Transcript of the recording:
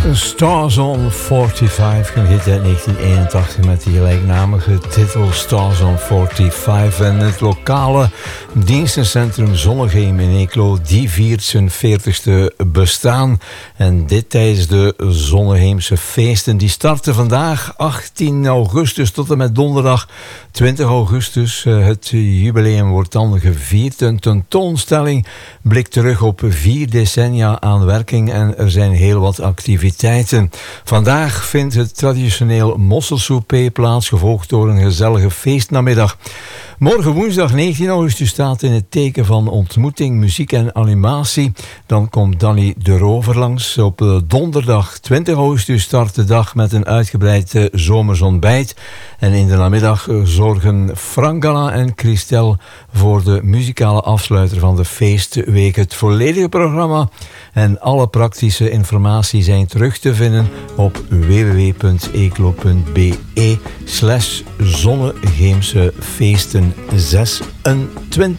Stars on 45, een hit uit 1981 met de gelijknamige titel Stars on 45. En het lokale dienstencentrum Zonnegeem in Eeklo, die viert zijn 40ste bestaan. En dit tijdens de Zonnegeemse feesten. Die starten vandaag 18 augustus tot en met donderdag 20 augustus. Het jubileum wordt dan gevierd. Een tentoonstelling blikt terug op 4 decennia aan werking en er zijn heel wat activiteiten. Vandaag vindt het traditioneel mosselsouper plaats, gevolgd door een gezellige feestnamiddag. Morgen woensdag 19 augustus staat in het teken van ontmoeting, muziek en animatie. Dan komt Danny de Rover langs. Op donderdag 20 augustus start de dag met een uitgebreid zomersontbijt. En in de namiddag zorgen Frangala en Christel voor de muzikale afsluiter van de feestweek. Het volledige programma en alle praktische informatie zijn terug te vinden op www.eeklo.be/Zonnegeemse feesten 26.